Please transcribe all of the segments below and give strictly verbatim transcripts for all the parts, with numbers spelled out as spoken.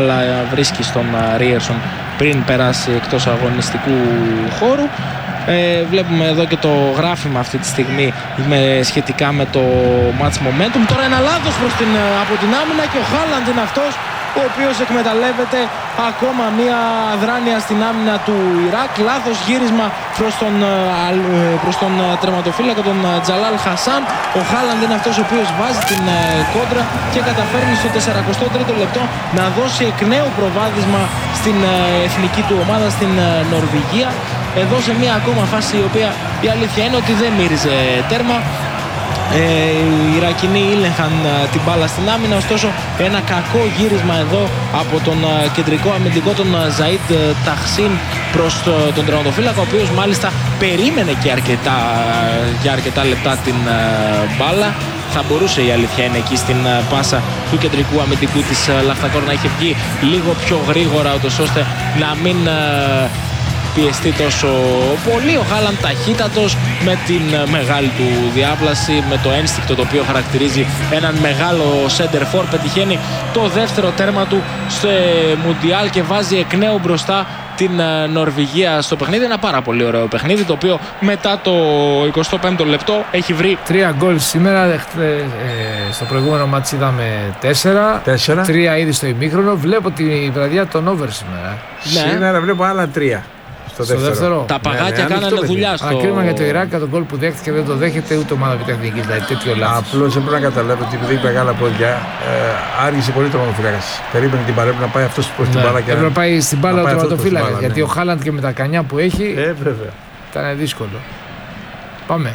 μπάλα βρίσκει στον Ρίερσον πριν περάσει εκτός αγωνιστικού χώρου. Ε, βλέπουμε εδώ και το γράφημα αυτή τη στιγμή με, σχετικά με το match momentum. Τώρα ένα λάθος προς την, από την άμυνα και ο Χάλαντ είναι αυτός ο οποίος εκμεταλλεύεται ακόμα μία αδράνεια στην άμυνα του Ιράκ. Λάθος γύρισμα προς τον, προς τον τερματοφύλακα, τον Τζαλάλ Χασάν. Ο Χάλαντ είναι αυτός ο οποίος βάζει την κόντρα και καταφέρνει στο σαραντά τρίτο λεπτό να δώσει εκ νέου προβάδισμα στην εθνική του ομάδα, στην Νορβηγία. Εδώ σε μία ακόμα φάση η οποία η αλήθεια είναι ότι δεν μύριζε τέρμα. Ε, οι Ιρακινοί ήλεγχαν την μπάλα στην άμυνα, ωστόσο ένα κακό γύρισμα εδώ από τον κεντρικό αμυντικό, τον Ζαΐντ Ταχσίν, προς τον τερματοφύλακα, ο οποίος μάλιστα περίμενε και αρκετά, για αρκετά λεπτά την μπάλα. Θα μπορούσε, η αλήθεια είναι, εκεί στην πάσα του κεντρικού αμυντικού της Λαχτακόρ να είχε βγει λίγο πιο γρήγορα, ώστε να μην πιεστεί τόσο πολύ. Ο Χάλαντ ταχύτατος, με την μεγάλη του διάπλαση, με το ένστικτο το οποίο χαρακτηρίζει έναν μεγάλο center for, πετυχαίνει το δεύτερο τέρμα του στο Μουντιάλ και βάζει εκ νέου μπροστά την Νορβηγία στο παιχνίδι. Ένα πάρα πολύ ωραίο παιχνίδι, το οποίο μετά το εικοστό πέμπτο λεπτό έχει βρει τρία γκολ σήμερα. Ε, στο προηγούμενο μάτς είδαμε τέσσερα. τέσσερα. Τρία ήδη στο ημίχρονο. Βλέπω τη βραδιά των over σήμερα. Ναι. Σήμερα βλέπω άλλα τρία. Στο στο δεύτερο. δεύτερο. Τα παγάκια ναι, ναι, κάνανε δουλειά στο... Ανακρίμα για το Ιράκ, το γκολ που δέχτηκε δεν το δέχεται ούτε ομάδα επιτεχνικής, δηλαδή τέτοιο λάθος. Απλώς έπρεπε να καταλάβει ότι επειδή έχει μεγάλα πόδια, ε, άργησε πολύ το τερματοφύλακας. Περίμενε την μπάλα, να πάει αυτός προς την μπάλα. Έπρεπε να πάει στην μπάλα ο τερματοφύλακας, γιατί ο Χάλαντ και με τα κανιά που έχει ε, βέβαια. Ήταν δύσκολο. Πάμε.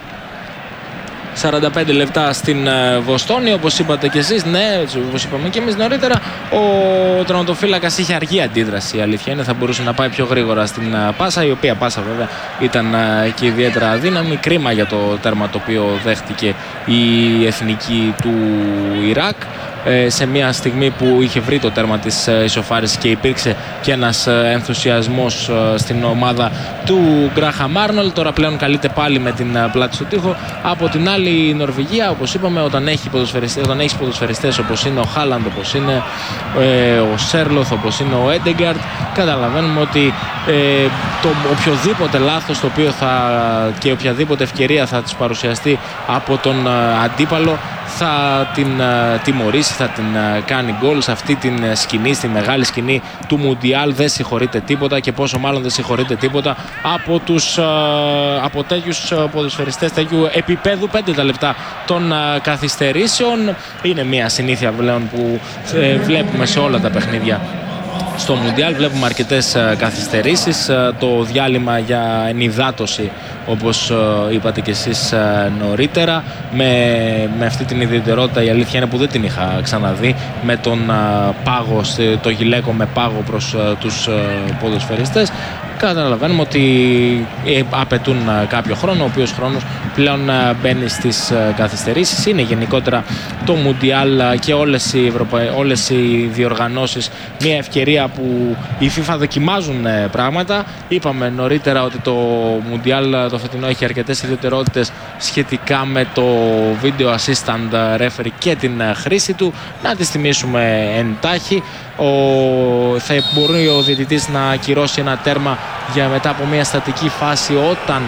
σαράντα πέντε λεπτά στην Βοστόνη, όπως είπατε και εσείς, ναι, όπως είπαμε και εμείς νωρίτερα, ο τερματοφύλακας είχε αργή αντίδραση, η αλήθεια είναι, θα μπορούσε να πάει πιο γρήγορα στην πάσα, η οποία πάσα βέβαια ήταν και ιδιαίτερα αδύναμη. Κρίμα για το τέρμα το οποίο δέχτηκε η εθνική του Ιράκ, σε μια στιγμή που είχε βρει το τέρμα της ισοφάρισης και υπήρξε και ένας ενθουσιασμός στην ομάδα του Γκράχαμ Άρνολντ. Τώρα πλέον καλείται πάλι με την πλάτη στο τοίχο. Από την άλλη η Νορβηγία, όπως είπαμε, όταν έχει ποδοσφαιριστές, όταν έχει ποδοσφαιριστές όπως είναι ο Χάλαντ, όπως είναι ε, ο Σέρλοθ, όπως είναι ο Έντεγκαρτ, καταλαβαίνουμε ότι ε, το οποιοδήποτε λάθος το οποίο θα, και οποιαδήποτε ευκαιρία θα τους παρουσιαστεί από τον ε, αντίπαλο θα την uh, τιμωρήσει, θα την uh, κάνει γκολ. Σε αυτή την uh, σκηνή, στη μεγάλη σκηνή του Μουντιάλ, δεν συγχωρείται τίποτα, και πόσο μάλλον δεν συγχωρείται τίποτα από, τους, uh, από τέτοιους uh, ποδοσφαιριστές τέτοιου επίπεδου. Πέντε τα λεπτά των uh, καθυστερήσεων είναι μια συνήθεια πλέον που uh, βλέπουμε σε όλα τα παιχνίδια στο Μουντιάλ. Βλέπουμε αρκετές uh, καθυστερήσεις, uh, το διάλειμμα για ενυδάτωση, όπως uh, είπατε και εσείς uh, νωρίτερα, με, με αυτή την ιδιαιτερότητα, η αλήθεια είναι που δεν την είχα ξαναδεί, με τον uh, πάγο, το γυλαίκο με πάγο προς uh, τους uh, ποδοσφαιριστές. Καταλαβαίνουμε ότι ε, απαιτούν uh, κάποιο χρόνο, ο οποίος χρόνος πλέον uh, μπαίνει στις uh, καθυστερήσεις. Είναι γενικότερα το Μουντιάλ uh, και όλες οι, Ευρωπα... όλες οι διοργανώσεις μια ευκαιρία που η FIFA δοκιμάζουν uh, πράγματα. Είπαμε νωρίτερα ότι το Μουντιάλ uh, το φετινό έχει αρκετές ιδιαιτερότητες σχετικά με το Video Assistant Referee και την uh, χρήση του. Να τις θυμίσουμε εντάχει. Ο... Θα μπορεί ο διαιτητής να ακυρώσει ένα τέρμα για μετά από μια στατική φάση όταν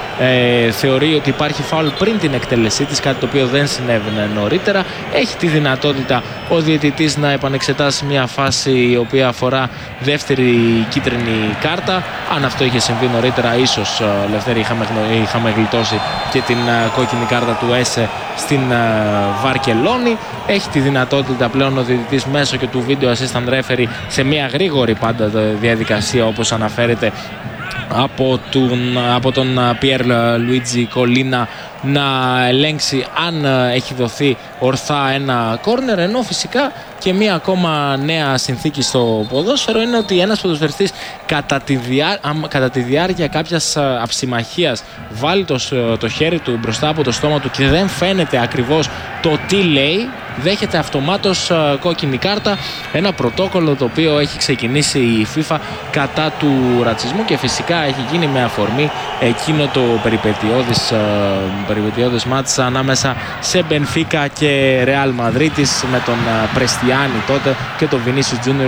ε, θεωρεί ότι υπάρχει φάουλ πριν την εκτέλεσή της, κάτι το οποίο δεν συνέβαινε νωρίτερα. Έχει τη δυνατότητα ο διαιτητής να επανεξετάσει μια φάση η οποία αφορά δεύτερη κίτρινη κάρτα. Αν αυτό είχε συμβεί νωρίτερα, ίσως Λευτέρη είχαμε, είχαμε γλιτώσει και την uh, κόκκινη κάρτα του Έσε στην uh, Βαρκελόνη. Έχει τη δυνατότητα πλέον ο διαιτητής μέσω και του Video Assistant Referee, σε μια γρήγορη πάντα διαδικασία όπως αναφέρεται από τον, από τον Πιέρ Λουίτζι Κολίνα, να ελέγξει αν έχει δοθεί ορθά ένα κόρνερ. Ενώ φυσικά και μία ακόμα νέα συνθήκη στο ποδόσφαιρο είναι ότι ένας ποδοσφαιριστής κατά τη, διά, κατά τη διάρκεια κάποιας αψιμαχίας βάλει το, το χέρι του μπροστά από το στόμα του και δεν φαίνεται ακριβώς το τι λέει, δέχεται αυτομάτως uh, κόκκινη κάρτα. Ένα πρωτόκολλο το οποίο έχει ξεκινήσει η FIFA κατά του ρατσισμού και φυσικά έχει γίνει με αφορμή εκείνο το περιπετειώδης, uh, περιπετειώδης μάτς ανάμεσα σε Μπενφίκα και Ρεάλ Μαδρίτης, με τον uh, Πρεστιάνι τότε και τον Βινίσιους Τζούνιορ